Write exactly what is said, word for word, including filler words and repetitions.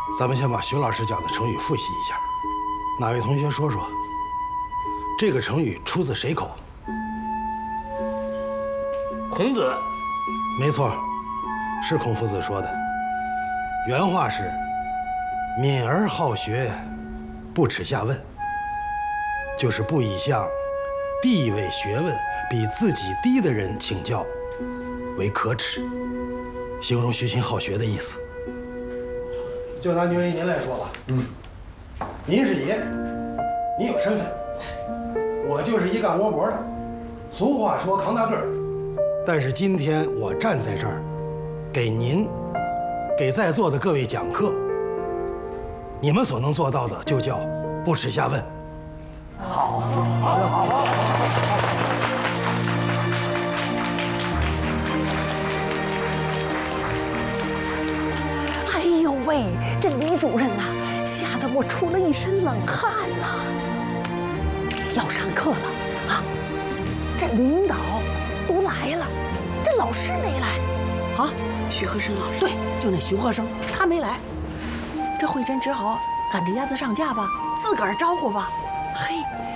咱们先把徐老师讲的成语复习一下。哪位同学说说，这个成语出自谁口？ 孔子。 没错，是孔夫子说的。原话是：“敏而好学，不耻下问。”就是不以向地位、学问比自己低的人请教为可耻，形容虚心好学的意思。就拿牛爷您来说吧，嗯，您是爷，您有身份，我就是一干窝脖的。俗话说扛大个儿，但是今天我站在这儿，给您，给在座的各位讲课，你们所能做到的就叫不耻下问。 好，好的，好，好，好。 哎呦喂，这李主任呐、啊，吓得我出了一身冷汗呐、啊。要上课了啊，这领导都来了，这老师没来啊。 徐和生老师， 对，就那徐和生，他没来。这慧珍只好赶着鸭子上架吧，自个儿招呼吧。嘿，